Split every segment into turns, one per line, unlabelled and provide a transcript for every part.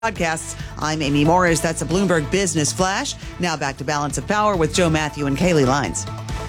Podcasts. I'm Amy Morris. That's a Bloomberg Business Flash. Now back to Balance of Power with Joe Matthew and Kaylee Lines.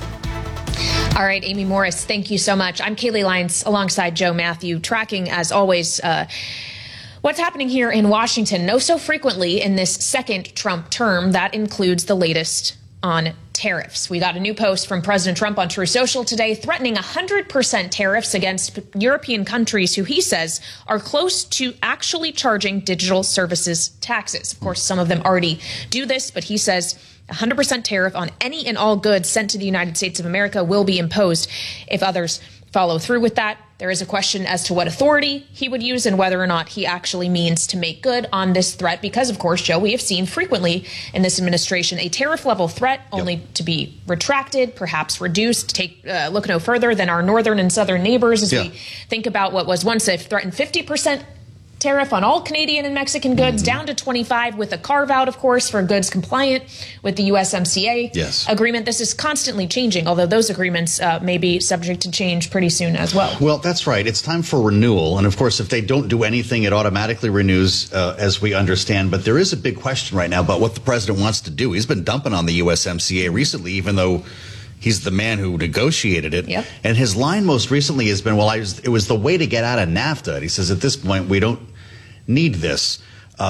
All right, Amy Morris, thank you so much. I'm Kaylee Lines alongside Joe Matthew, tracking, as always, what's happening here in Washington. No so frequently in this second Trump term. That includes the latest on tariffs. We got a new post from President Trump on Truth Social today threatening 100% tariffs against European countries who he says are close to actually charging digital services taxes. Of course, some of them already do this, but he says 100% tariff on any and all goods sent to the United States of America will be imposed if others follow through with that. There is a question as to what authority he would use and whether or not he actually means to make good on this threat. Because, of course, Joe, we have seen frequently in this administration a tariff level threat only to be retracted, perhaps reduced. Look no further than our northern and southern neighbors as we think about what was once a threatened 50% tariff on all Canadian and Mexican goods, down to 25 with a carve out, of course, for goods compliant with the USMCA agreement. This is constantly changing, although those agreements may be subject to change pretty soon as well.
Well, that's right. It's time for renewal. And of course, if they don't do anything, it automatically renews, as we understand. But there is a big question right now about what the president wants to do. He's been dumping on the USMCA recently, even though he's the man who negotiated it.
Yep.
And his line most recently has been, well, it was the way to get out of NAFTA. And he says, at this point, we don't need this.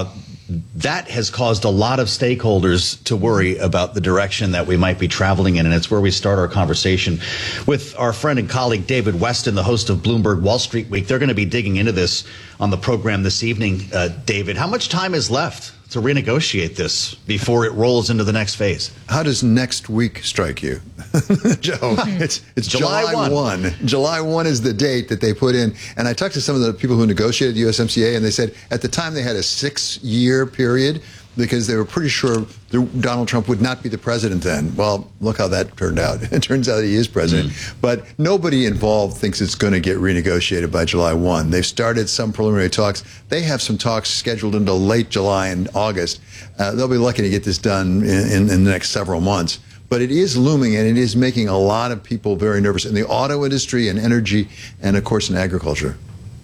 That has caused a lot of stakeholders to worry about the direction that we might be traveling in. And it's where we start our conversation with our friend and colleague, David Westin, the host of Bloomberg Wall Street Week. They're going to be digging into this on the program this evening. David, how much time is left to renegotiate this before it rolls into the next phase?
How does next week strike you, Joe? It's July 1. July 1 is the date that they put in. And I talked to some of the people who negotiated the USMCA, and they said at the time they had a 6-year period because they were pretty sure Donald Trump would not be the president then. Well, look how that turned out. It turns out he is president. But nobody involved thinks it's going to get renegotiated by July 1. They've started some preliminary talks. They have some talks scheduled into late July and August. They'll be lucky to get this done in the next several months. But it is looming, and it is making a lot of people very nervous in the auto industry and energy and, of course, in agriculture.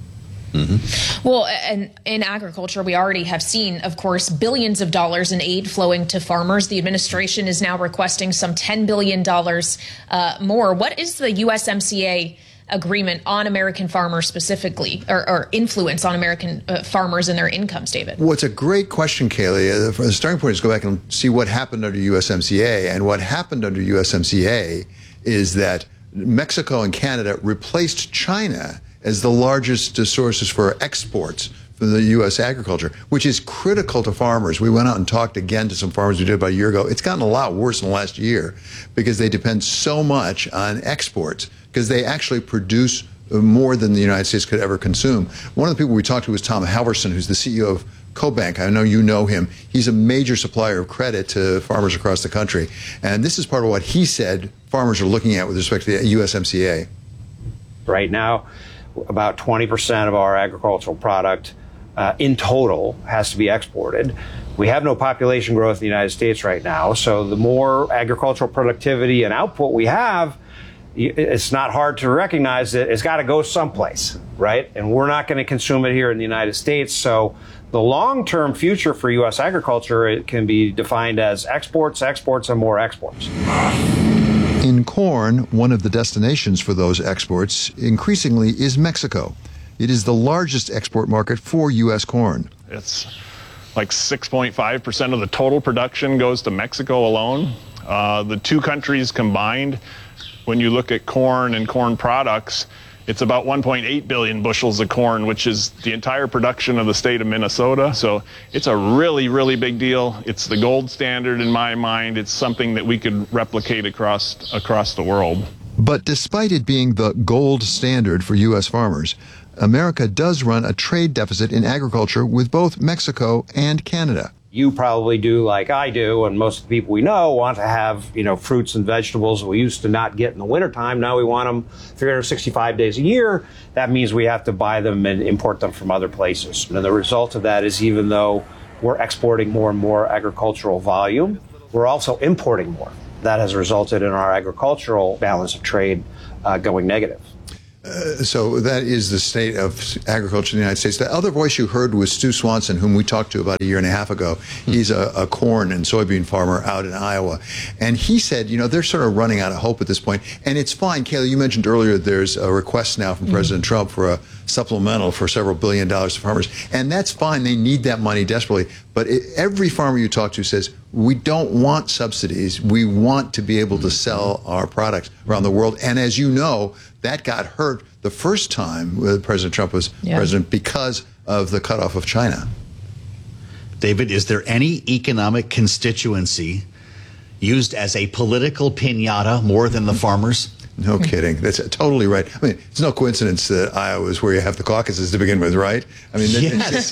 Well, and in agriculture, we already have seen, of course, billions of dollars in aid flowing to farmers. The administration is now requesting some $10 billion more. What is the USMCA agreement on American farmers specifically, or influence on American farmers and their incomes, David?
Well, it's a great question, Kaylee. The starting point is go back and see what happened under USMCA. And what happened under USMCA is that Mexico and Canada replaced China as the largest sources for exports for the U.S. agriculture, which is critical to farmers. We went out and talked again to some farmers we did about a year ago. It's gotten a lot worse in the last year because they depend so much on exports because they actually produce more than the United States could ever consume. One of the people we talked to was Tom Halverson, who's the CEO of CoBank. I know you know him. He's a major supplier of credit to farmers across the country. And this is part of what he said farmers are looking at with respect to the USMCA.
Right now, about 20% of our agricultural product in total has to be exported. We have no population growth in the United States right now, so the more agricultural productivity and output we have, it's not hard to recognize that it's got to go someplace, right? And we're not going to consume it here in the United States. So the long-term future for U.S. agriculture, it can be defined as exports, exports, and more exports.
In corn, one of the destinations for those exports increasingly is Mexico. It is the largest export market for U.S. corn.
It's like 6.5% of the total production goes to Mexico alone. The two countries combined, when you look at corn and corn products, it's about 1.8 billion bushels of corn, which is the entire production of the state of Minnesota. So it's a really, really big deal. It's the gold standard in my mind. It's something that we could replicate across the world.
But despite it being the gold standard for U.S. farmers, America does run a trade deficit in agriculture with both Mexico and Canada.
You probably do like I do, and most of the people we know want to have, fruits and vegetables we used to not get in the wintertime. Now we want them 365 days a year. That means we have to buy them and import them from other places. And the result of that is even though we're exporting more and more agricultural volume, we're also importing more. That has resulted in our agricultural balance of trade going negative.
So that is the state of agriculture in the United States. The other voice you heard was Stu Swanson, whom we talked to about a year and a half ago. He's a corn and soybean farmer out in Iowa. And he said, they're sort of running out of hope at this point. And it's fine. Kayla, you mentioned earlier there's a request now from President Trump for a supplemental for several $1 billion to farmers. And that's fine. They need that money desperately. But every farmer you talk to says, we don't want subsidies. We want to be able to sell our products around the world. And as you know, that got hurt the first time President Trump was president because of the cutoff of China.
David, is there any economic constituency used as a political piñata more than the farmers?
No kidding. That's totally right. I mean, it's no coincidence that Iowa is where you have the caucuses to begin with, right? I mean,
yes.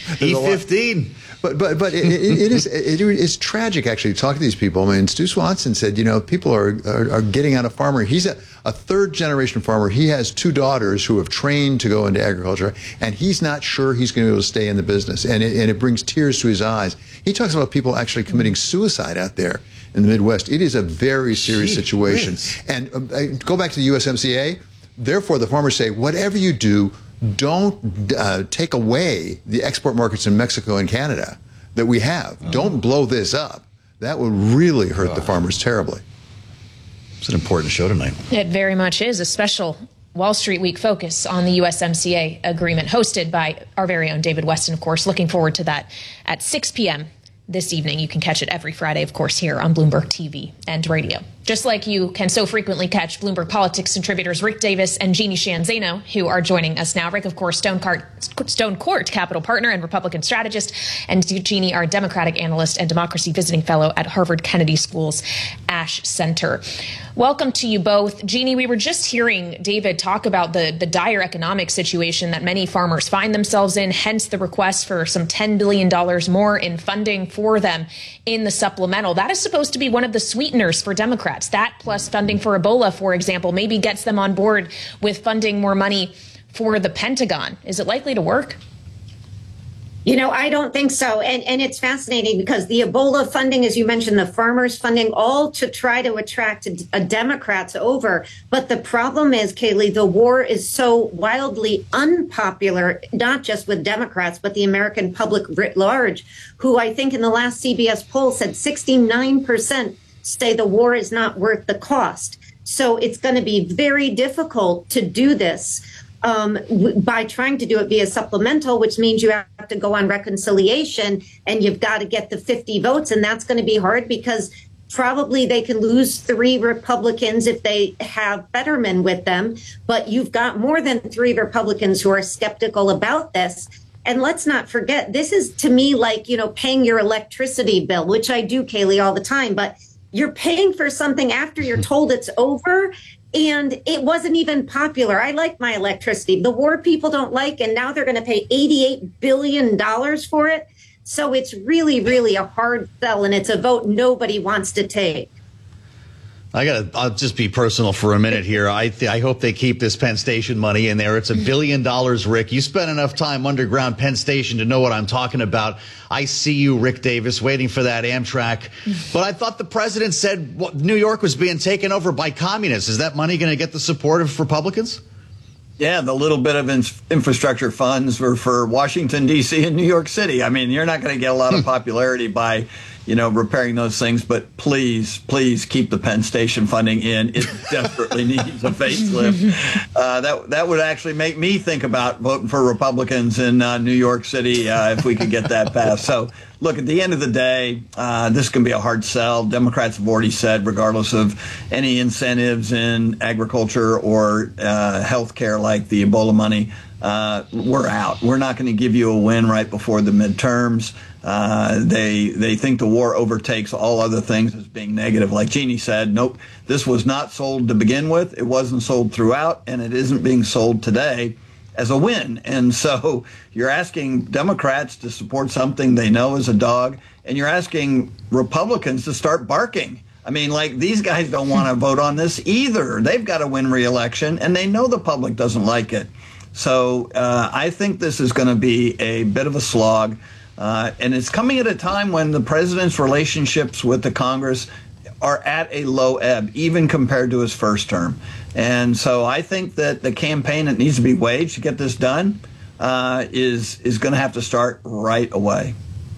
E15.
But it is tragic, actually, to talk to these people. I mean, Stu Swanson said, people are getting out of farming. He's a third-generation farmer. He has 2 daughters who have trained to go into agriculture, and he's not sure he's going to be able to stay in the business. And it brings tears to his eyes. He talks about people actually committing suicide out there in the Midwest. It is a very serious situation. And go back to the USMCA. Therefore, the farmers say, whatever you do, don't take away the export markets in Mexico and Canada that we have. Don't blow this up. That would really hurt the farmers terribly.
It's an important show tonight.
It very much is a special Wall Street Week focus on the USMCA agreement, hosted by our very own David Westin, of course. Looking forward to that at 6 p.m. this evening. You can catch it every Friday, of course, here on Bloomberg TV and radio. Just like you can so frequently catch Bloomberg Politics contributors Rick Davis and Jeannie Sheehan Zaino, who are joining us now. Rick, of course, Stone Court Capital Partner and Republican strategist, and Jeannie, our Democratic analyst and democracy visiting fellow at Harvard Kennedy School's Ash Center. Welcome to you both. Jeannie, we were just hearing David talk about the dire economic situation that many farmers find themselves in, hence the request for some $10 billion more in funding for them in the supplemental. That is supposed to be one of the sweeteners for Democrats. That plus funding for Ebola, for example, maybe gets them on board with funding more money for the Pentagon. Is it likely to work?
I don't think so. And it's fascinating because the Ebola funding, as you mentioned, the farmers funding, all to try to attract Democrats over. But the problem is, Kaylee, the war is so wildly unpopular, not just with Democrats, but the American public writ large, who I think in the last CBS poll said 69% say the war is not worth the cost. So it's going to be very difficult to do this by trying to do it via supplemental, which means you have to go on reconciliation and you've got to get the 50 votes. And that's going to be hard because probably they can lose 3 Republicans if they have Fetterman with them. But you've got more than 3 Republicans who are skeptical about this. And let's not forget, this is to me like, paying your electricity bill, which I do, Kaylee, all the time. But you're paying for something after you're told it's over. And it wasn't even popular. I like my electricity. The war people don't like, and now they're going to pay $88 billion for it. So it's really, really a hard sell, and it's a vote nobody wants to take.
I'll just be personal for a minute here. I hope they keep this Penn Station money in there. It's $1 billion, Rick. You spent enough time underground Penn Station to know what I'm talking about. I see you, Rick Davis, waiting for that Amtrak. But I thought the president said New York was being taken over by communists. Is that money going to get the support of Republicans?
Yeah, the little bit of infrastructure funds were for Washington, D.C. and New York City. I mean, you're not going to get a lot of popularity by repairing those things, but please keep the Penn Station funding in. It desperately needs a facelift. That would actually make me think about voting for Republicans in New York City if we could get that passed. So, look, at the end of the day, this can be a hard sell. Democrats have already said, regardless of any incentives in agriculture or health care like the Ebola money, we're out. We're not going to give you a win right before the midterms. They think the war overtakes all other things as being negative. Like Jeannie said, nope, this was not sold to begin with. It wasn't sold throughout, and it isn't being sold today as a win. And so you're asking Democrats to support something they know is a dog, and you're asking Republicans to start barking. I mean, these guys don't want to vote on this either. They've got to win re-election, and they know the public doesn't like it. So I think this is going to be a bit of a slog. And it's coming at a time when the president's relationships with the Congress are at a low ebb, even compared to his first term. And so I think that the campaign that needs to be waged to get this done is going to have to start right away.